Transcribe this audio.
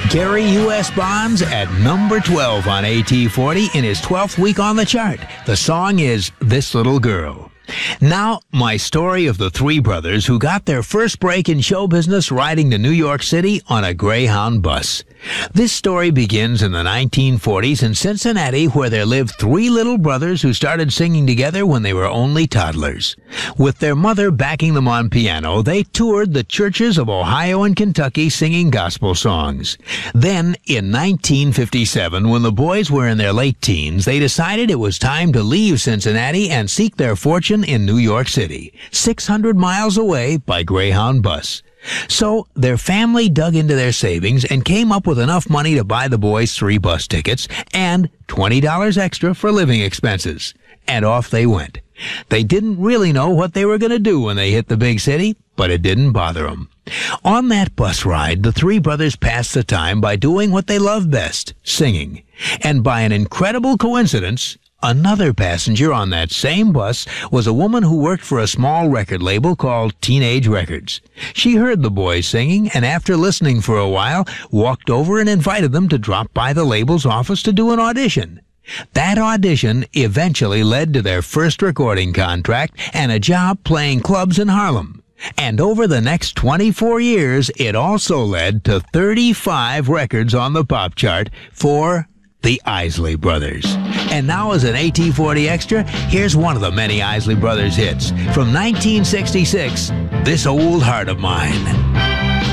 Gary U.S. Bonds at number 12 on AT40 in his 12th week on the chart. The song is This Little Girl. Now, my story of the three brothers who got their first break in show business riding to New York City on a Greyhound bus. This story begins in the 1940s in Cincinnati, where there lived three little brothers who started singing together when they were only toddlers. With their mother backing them on piano, they toured the churches of Ohio and Kentucky singing gospel songs. Then, in 1957, when the boys were in their late teens, they decided it was time to leave Cincinnati and seek their fortune in New York City, 600 miles away by Greyhound bus. So their family dug into their savings and came up with enough money to buy the boys 3 bus tickets and $20 extra for living expenses. And off they went. They didn't really know what they were going to do when they hit the big city, but it didn't bother them. On that bus ride, the three brothers passed the time by doing what they love best, singing. And by an incredible coincidence, another passenger on that same bus was a woman who worked for a small record label called Teenage Records. She heard the boys singing and after listening for a while, walked over and invited them to drop by the label's office to do an audition. That audition eventually led to their first recording contract and a job playing clubs in Harlem. And over the next 24 years, it also led to 35 records on the pop chart for the Isley Brothers. And now as an AT40 extra, here's one of the many Isley Brothers hits. From 1966, This Old Heart of Mine.